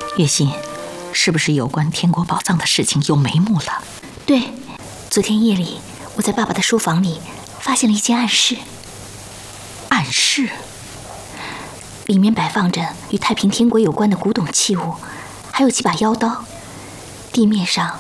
月心，是不是有关天国宝藏的事情有眉目了？ 对，昨天夜里我在爸爸的书房里发现了一间暗室。 暗室？ 里面摆放着与太平天国有关的古董器物，还有几把妖刀。地面上